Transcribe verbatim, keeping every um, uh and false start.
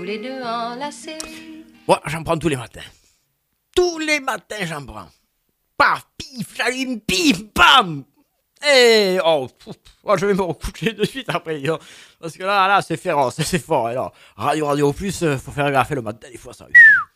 les deux enlacés. Ouais, j'en prends tous les matins. Tous les matins, j'en prends. Paf, pif, j'allume, pif, bam. Et oh, pouf, oh, je vais me recoucher de suite après, dis donc. Parce que là, là, c'est féroce, c'est fort. Alors, radio, radio plus, euh, faut faire gaffe le matin, des fois ça.